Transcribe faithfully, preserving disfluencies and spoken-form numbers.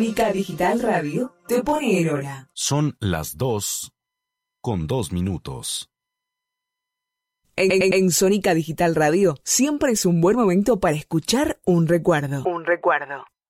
Sónica Digital Radio te pone en hora. Son las dos con dos minutos. En, en, en Sónica Digital Radio siempre es un buen momento para escuchar un recuerdo. Un recuerdo.